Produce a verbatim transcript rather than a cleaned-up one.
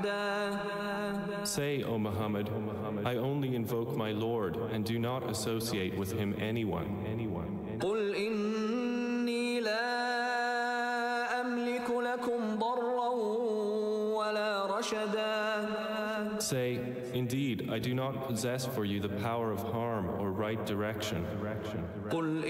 Say, O Muhammad, I only invoke my Lord and do not associate with him anyone. anyone. قل إني لا أملك لكم ضرا ولا رشدا. Say, indeed, I do not possess for you the power of harm or right direction. قل